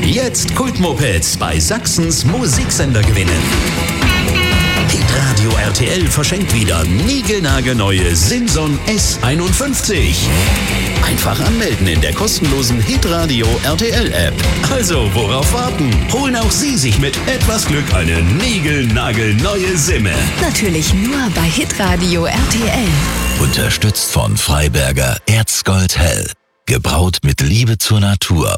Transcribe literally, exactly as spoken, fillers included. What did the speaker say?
Jetzt Kultmopeds bei Sachsens Musiksender gewinnen. Hitradio R T L verschenkt wieder niegelnagelneue Simson S einundfünfzig. Einfach anmelden in der kostenlosen Hitradio R T L App. Also, worauf warten? Holen auch Sie sich mit etwas Glück eine niegelnagelneue Simme. Natürlich nur bei Hitradio R T L. Unterstützt von Freiberger Erzgold Hell. Gebraut mit Liebe zur Natur